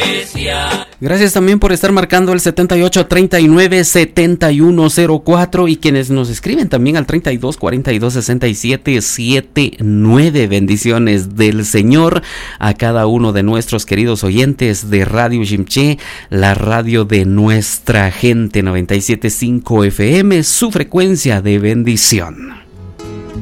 Gracias también por estar marcando el 7839-7104 y quienes nos escriben también al 3242-6779. Bendiciones del Señor a cada uno de nuestros queridos oyentes de Radio Jimché, la radio de nuestra gente, 97.5 FM, su frecuencia de bendición.